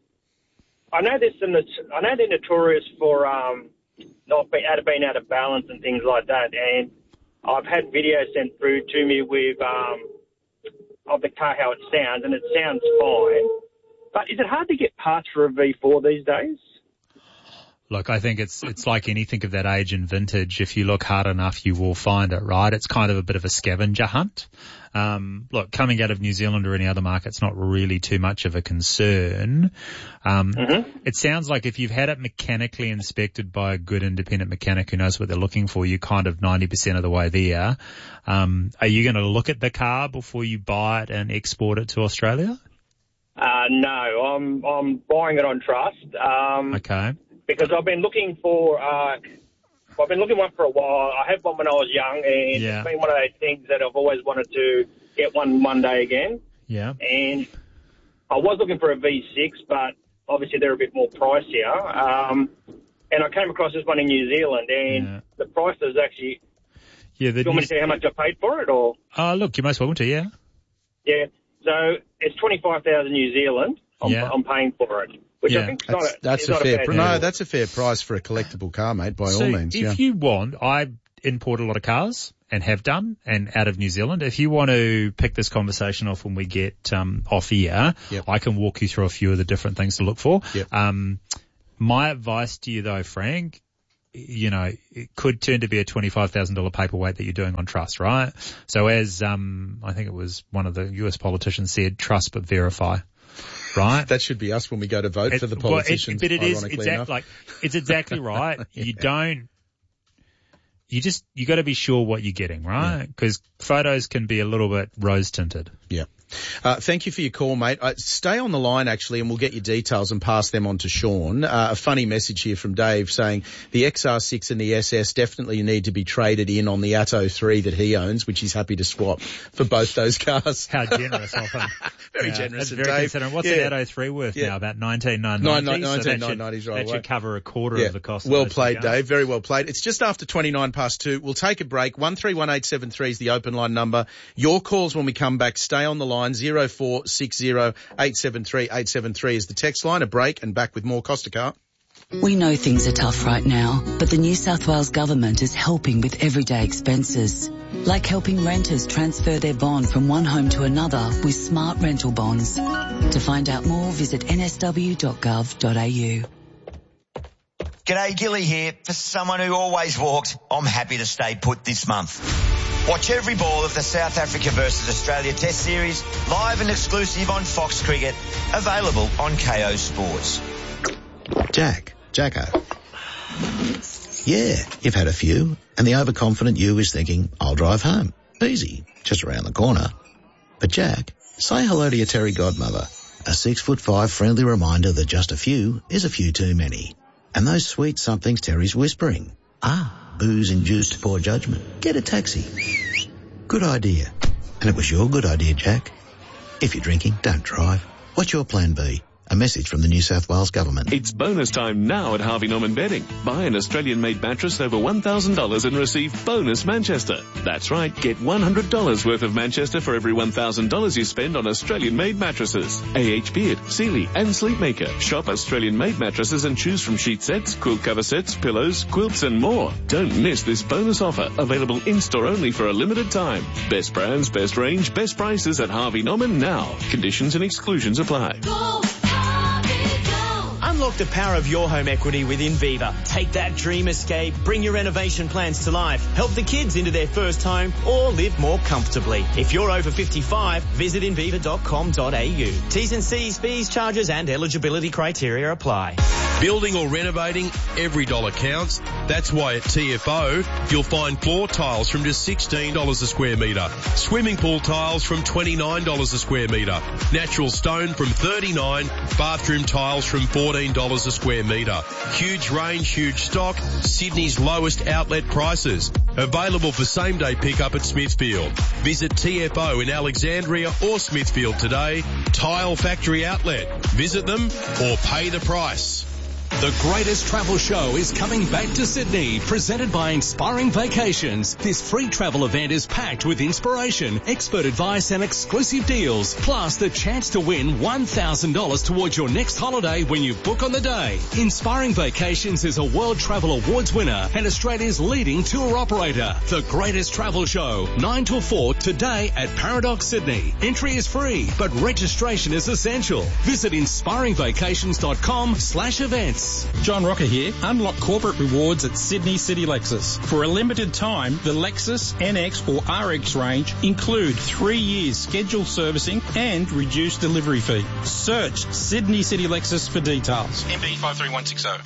I know there's some. I know they're notorious for um, not being out of being out of balance and things like that. And I've had videos sent through to me with. Um, of the car, how it sounds, and it sounds fine. But is it hard to get parts for a V four these days? Look, I think it's it's like anything of that age and vintage. If you look hard enough, you will find it, right? It's kind of a bit of a scavenger hunt. Um, look, coming out of New Zealand or any other market, it's not really too much of a concern. Um, mm-hmm. It sounds like if you've had it mechanically inspected by a good independent mechanic who knows what they're looking for, you're kind of ninety percent of the way there. Um, are you going to look at the car before you buy it and export it to Australia? Uh, no, I'm I'm buying it on trust. Um, okay. Because I've been looking for, uh, I've been looking one for a while. I had one when I was young, and yeah. it's been one of those things that I've always wanted to get one one day again. Yeah. And I was looking for a V six, but obviously they're a bit more pricier. Um, and I came across this one in New Zealand, and yeah. the price is actually. Yeah. The do you want me to tell you how much I paid for it, or? Oh, uh, look, you're most welcome to. Yeah. Yeah. So it's twenty-five thousand New Zealand. I'm, yeah. I'm paying for it. Which yeah. I think is that's, not a, that's is a not fair a pr- no, that's a fair price for a collectible car, mate. By so all means, if yeah. you want, I import a lot of cars and have done, and out of New Zealand. If you want to pick this conversation off when we get um, off here, yep. I can walk you through a few of the different things to look for. Yep. Um, my advice to you, though, Frank, you know, it could turn to be a twenty-five thousand dollars paperweight that you're doing on trust, right? So as um, I think it was one of the U S politicians said, trust but verify. Right? That should be us when we go to vote it, for the politicians. Well, it, but it is ironically exactly enough. like it's exactly right. yeah. You don't. You just you got to be sure what you're getting, right? Because yeah. photos can be a little bit rose tinted. Yeah. Uh, thank you for your call, mate. Uh, stay on the line, actually, and we'll get your details and pass them on to Sean. Uh, a funny message here from Dave saying the X R six and the S S definitely need to be traded in on the Atto three that he owns, which he's happy to swap for both those cars. How generous of him. Very yeah, generous of very Dave. Considering. What's yeah. an Atto three worth yeah. now? About nineteen nine ninety. nineteen so nine ninety right That should cover a quarter yeah. of the cost. Well of those played, cars. Dave. Very well played. It's just after twenty-nine past two. We'll take a break. one three one eight seven three is the open line number. Your calls when we come back. Stay on the line. zero four six zero eight seven three eight seven three is the text line. A break and back with more Costa Car. We know things are tough right now, but the New South Wales government is helping with everyday expenses, like helping renters transfer their bond from one home to another with smart rental bonds. To find out more, visit n s w dot gov dot a u. G'day, Gilly here. For someone who always walked, I'm happy to stay put this month. Watch every ball of the South Africa versus Australia Test Series, live and exclusive on Fox Cricket, available on K O Sports. Jack, Jacko. Yeah, you've had a few, and the overconfident you is thinking, I'll drive home. Easy, just around the corner. But Jack, say hello to your Terry godmother, a six foot five friendly reminder that just a few is a few too many. And those sweet somethings Terry's whispering. Ah. Booze-induced poor judgment. Get a taxi. Good idea. And it was your good idea, Jack. If you're drinking, don't drive. What's your plan B? A message from the New South Wales Government. It's bonus time now at Harvey Norman Bedding. Buy an Australian-made mattress over one thousand dollars and receive bonus Manchester. That's right, get one hundred dollars worth of Manchester for every one thousand dollars you spend on Australian-made mattresses. A H Beard, Sealy and Sleepmaker. Shop Australian-made mattresses and choose from sheet sets, quilt cover sets, pillows, quilts and more. Don't miss this bonus offer, available in-store only for a limited time. Best brands, best range, best prices at Harvey Norman now. Conditions and exclusions apply. Go! Unlock the power of your home equity with Inviva. Take that dream escape, bring your renovation plans to life, help the kids into their first home, or live more comfortably. If you're over fifty-five, visit inviva dot com dot a u. T's and C's, fees, charges and eligibility criteria apply. Building or renovating, every dollar counts. That's why at T F O, you'll find floor tiles from just sixteen dollars a square metre, swimming pool tiles from twenty-nine dollars a square metre, natural stone from thirty-nine dollars, bathroom tiles from fourteen dollars a square metre. Huge range, huge stock, Sydney's lowest outlet prices. Available for same-day pickup at Smithfield. Visit T F O in Alexandria or Smithfield today. Tile Factory Outlet. Visit them or pay the price. The greatest travel show is coming back to Sydney, presented by Inspiring Vacations. This free travel event is packed with inspiration, expert advice and exclusive deals, plus the chance to win one thousand dollars towards your next holiday when you book on the day. Inspiring Vacations is a World Travel Awards winner and Australia's leading tour operator. The greatest travel show, nine till four today at Paradox Sydney. Entry is free, but registration is essential. Visit inspiring vacations dot com slash events. Lexus. John Rocker here. Unlock corporate rewards at Sydney City Lexus. For a limited time, the Lexus N X or R X range include three years scheduled servicing and reduced delivery fee. Search Sydney City Lexus for details. M B five three one six zero.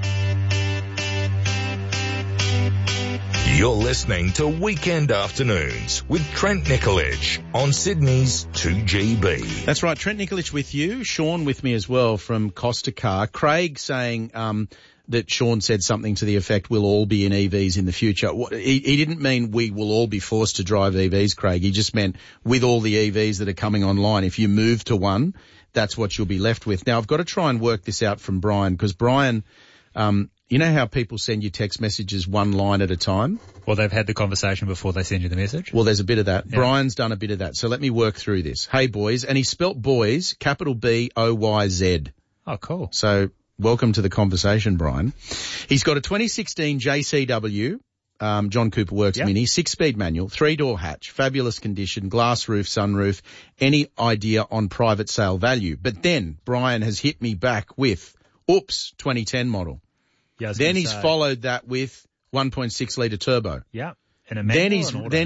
You're listening to Weekend Afternoons with Trent Nicolich on Sydney's two G B. That's right, Trent Nicolich with you. Sean with me as well from Costa Car. Craig saying um, that Sean said something to the effect, we'll all be in E Vs in the future. He, he didn't mean we will all be forced to drive E Vs, Craig. He just meant with all the E Vs that are coming online, if you move to one, that's what you'll be left with. Now, I've got to try and work this out from Brian, because Brian... Um, you know how people send you text messages one line at a time? Well, they've had the conversation before they send you the message. Well, there's a bit of that. Yeah. Brian's done a bit of that. So let me work through this. Hey, boys. And he spelt boys, capital B O Y Z. Oh, cool. So welcome to the conversation, Brian. He's got a twenty sixteen J C W, um, John Cooper Works Yep. Mini, six-speed manual, three-door hatch, fabulous condition, glass roof, sunroof. Any idea on private sale value? But then Brian has hit me back with, oops, twenty ten model. Yeah, I was Then gonna he's say. followed that with one point six litre turbo. Yeah. And a Then manual he's and auto. then